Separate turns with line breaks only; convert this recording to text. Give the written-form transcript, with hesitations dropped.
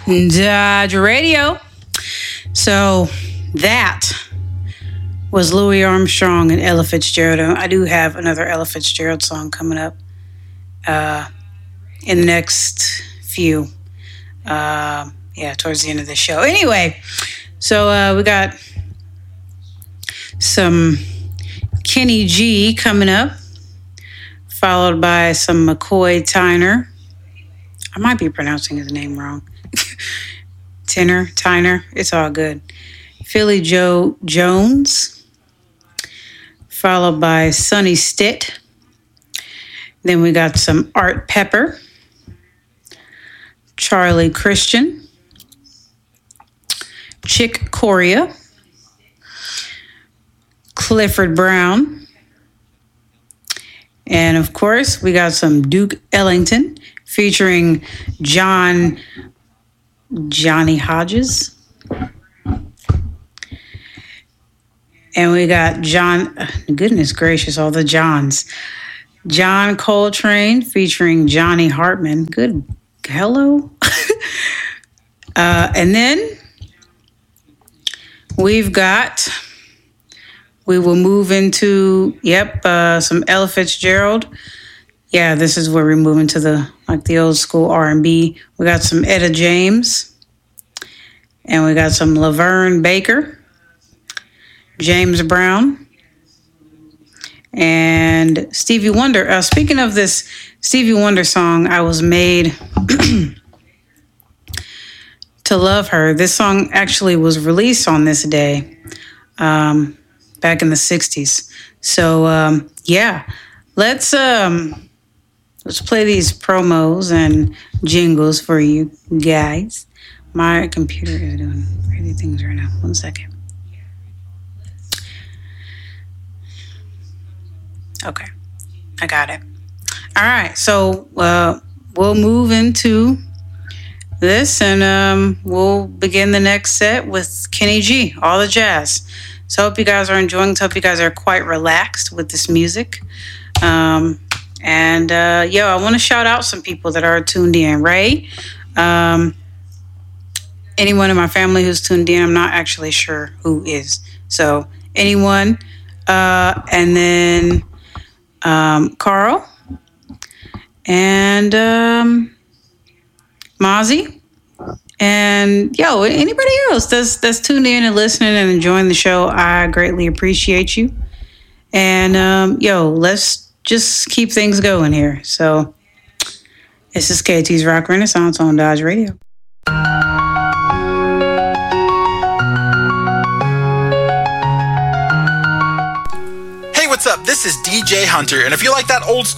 Dodge Radio. So that was Louis Armstrong and Ella Fitzgerald. I do have another Ella Fitzgerald song coming up in the next few. Towards the end of the show. Anyway, so we got some Kenny G coming up, followed by some McCoy Tyner. I might be pronouncing his name wrong. Tyner, it's all good. Philly Joe Jones, followed by Sonny Stitt. Then we got some Art Pepper, Charlie Christian, Chick Corea, Clifford Brown, and of course we got some Duke Ellington featuring Johnny Hodges, and we got goodness gracious, all the Johns. John Coltrane featuring Johnny Hartman. Good hello. And then we will move into, some Ella Fitzgerald. Yeah, this is where we're moving to the old school R&B. We got some Etta James. And we got some Laverne Baker, James Brown, and Stevie Wonder. Speaking of this Stevie Wonder song, I Was Made to Love Her. This song actually was released on this day, back in the 60s. So, let's play these promos and jingles for you guys. My computer is doing crazy things right now. 1 second. Okay, I got it. All right, so we'll move into this, and we'll begin the next set with Kenny G, all the jazz. So I hope you guys are enjoying it. I hope you guys are quite relaxed with this music. I want to shout out some people that are tuned in. Ray, anyone in my family who's tuned in, I'm not actually sure who is. So anyone, and then Carl, and Mozzie, and anybody else that's tuned in and listening and enjoying the show. I greatly appreciate you. And let's just keep things going here. So this is KT's Rock Renaissance on Dodge Radio.
Hey, what's up? This is DJ Hunter, and if you like that old